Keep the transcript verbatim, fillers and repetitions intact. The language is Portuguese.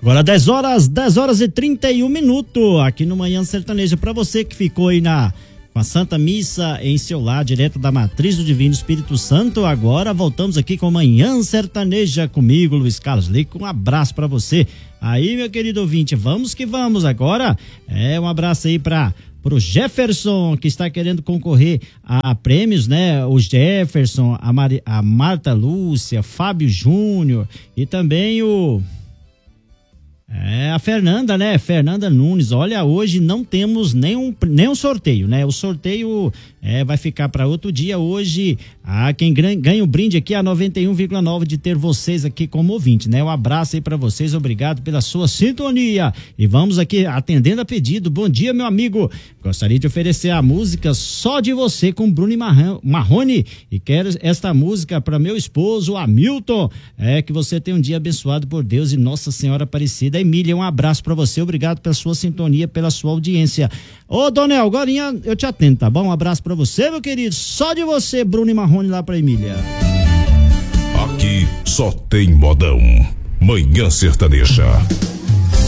Agora dez horas, dez horas e trinta e um minutos aqui no Manhã Sertaneja. Para você que ficou aí na com a Santa Missa em seu lar, direto da Matriz do Divino Espírito Santo, agora voltamos aqui com Manhã Sertaneja comigo, Luiz Carlos Lico. Um abraço para você aí, meu querido ouvinte. Vamos que vamos agora. É um abraço aí para pro Jefferson, que está querendo concorrer a, a prêmios, né? O Jefferson, a, Mari, a Marta Lúcia, Fábio Júnior e também o É, a Fernanda, né? Fernanda Nunes. Olha, hoje não temos nenhum, nenhum sorteio, né? O sorteio é, vai ficar para outro dia. Hoje, ah, quem ganha o brinde aqui é a noventa e um vírgula nove de ter vocês aqui como ouvinte, né? Um abraço aí para vocês, obrigado pela sua sintonia. E vamos aqui atendendo a pedido. Bom dia, meu amigo. Gostaria de oferecer a música Só de Você com Bruno e Marrone. E quero esta música para meu esposo, Hamilton. É, que você tenha um dia abençoado por Deus e Nossa Senhora Aparecida. Emília, um abraço pra você, obrigado pela sua sintonia, pela sua audiência. Ô, Donel, agora eu te atendo, tá bom? Um abraço pra você, meu querido. Só de você, Bruno e Marrone, lá pra Emília. Aqui só tem modão. Manhã Sertaneja.